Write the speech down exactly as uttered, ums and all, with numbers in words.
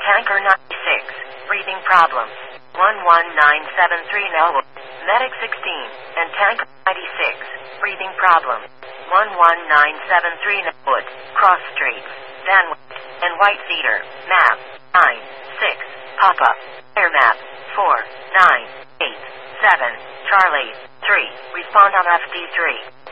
Tanker ninety-six, breathing problems. one one nine seven three Melwood. Medic sixteen, and Tanker ninety-six, breathing problems. one one nine seven three Melwood, Cross Street, Van and White Cedar. Map nine six, Papa. Air map four nine eight seven, Charlie three. Respond on F D three.